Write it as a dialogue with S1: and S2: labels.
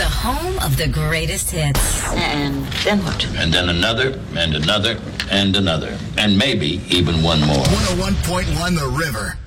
S1: the home of the greatest hits.
S2: And then what?
S3: And then another, and another, and another. And maybe even one more.
S4: 101.1 The River.